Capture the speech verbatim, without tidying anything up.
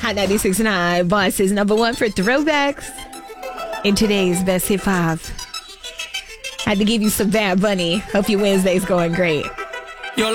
Hot ninety-six point nine, Boss is number one for throwbacks. In today's Best Hit five. Had to give you some Bad Bunny. Hope your Wednesday's going great.